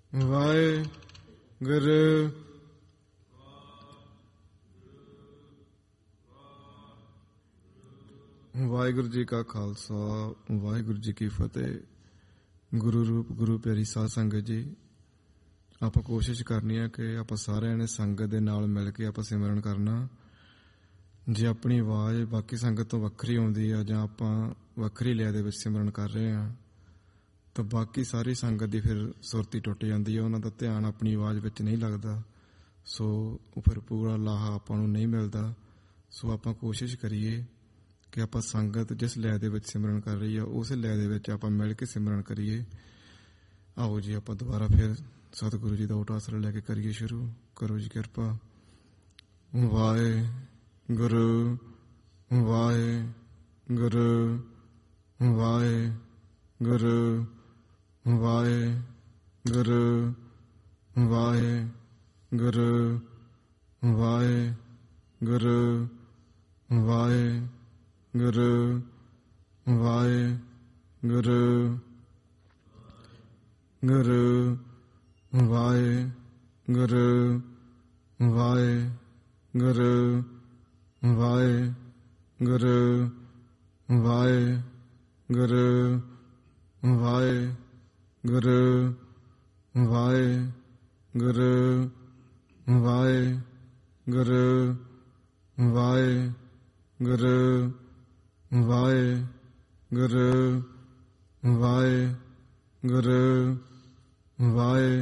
ਵਾਹਿਗੁਰੂ। ਵਾਹਿਗੁਰੂ ਜੀ ਕਾ ਖਾਲਸਾ, ਵਾਹਿਗੁਰੂ ਜੀ ਕੀ ਫਤਿਹ। ਗੁਰੂ ਰੂਪ ਗੁਰੂ ਪਿਆਰੀ ਸਾਧ ਸੰਗਤ ਜੀ, ਆਪਾਂ ਕੋਸ਼ਿਸ਼ ਕਰਨੀ ਹੈ ਕਿ ਆਪਾਂ ਸਾਰਿਆਂ ਨੇ ਸੰਗਤ ਦੇ ਨਾਲ ਮਿਲ ਕੇ ਆਪਾਂ ਸਿਮਰਨ ਕਰਨਾ। ਜੇ ਆਪਣੀ ਆਵਾਜ਼ ਬਾਕੀ ਸੰਗਤ ਤੋਂ ਵੱਖਰੀ ਆਉਂਦੀ ਆ ਜਾਂ ਆਪਾਂ ਵੱਖਰੀ ਲਿਆ ਦੇ ਵਿੱਚ ਸਿਮਰਨ ਕਰ ਰਹੇ ਹਾਂ ਤਾਂ ਬਾਕੀ ਸਾਰੀ ਸੰਗਤ ਦੀ ਫਿਰ ਸੁਰਤੀ ਟੁੱਟ ਜਾਂਦੀ ਹੈ, ਉਹਨਾਂ ਦਾ ਧਿਆਨ ਆਪਣੀ ਆਵਾਜ਼ ਵਿੱਚ ਨਹੀਂ ਲੱਗਦਾ, ਸੋ ਉਹ ਫਿਰ ਪੂਰਾ ਲਾਹਾ ਆਪਾਂ ਨੂੰ ਨਹੀਂ ਮਿਲਦਾ। ਸੋ ਆਪਾਂ ਕੋਸ਼ਿਸ਼ ਕਰੀਏ ਕਿ ਆਪਾਂ ਸੰਗਤ ਜਿਸ ਲੈਅ ਦੇ ਵਿੱਚ ਸਿਮਰਨ ਕਰ ਰਹੀ ਆ ਉਸ ਲੈਅ ਦੇ ਵਿੱਚ ਆਪਾਂ ਮਿਲ ਕੇ ਸਿਮਰਨ ਕਰੀਏ। ਆਓ ਜੀ ਆਪਾਂ ਦੁਬਾਰਾ ਫਿਰ ਸਤਿਗੁਰੂ ਜੀ ਦਾ ਓਟ ਆਸਰਾ ਲੈ ਕੇ ਕਰੀਏ ਸ਼ੁਰੂ। ਕਰੋ ਜੀ ਕਿਰਪਾ। ਵਾਹਿਗੁਰੂ ਵਾਹਿਗੁਰੂ ਵਾਹਿਗੁਰੂ ਵਾਹਿਗੁਰੂ ਵਾਹਿਗੁਰੂ ਵਾਹਿਗੁਰੂ ਵਾਹਿਗੁਰੂ ਵਾਹਿਗੁਰੂ ਗੁਰੂ ਵਾਹਿਗੁਰੂ ਵਾਹਿਗੁਰੂ ਵਾਹਿਗੁਰੂ ਵਾਹਿਗੁਰੂ ਵਾਹਿਗੁਰੂ ਵਾਹਿਗੁਰੂ ਵਾਹਿਗੁਰੂ ਵਾਹਿਗੁਰੂ ਵਾਹਿਗੁਰੂ ਵਾਹਿਗੁਰੂ ਵਾਹਿ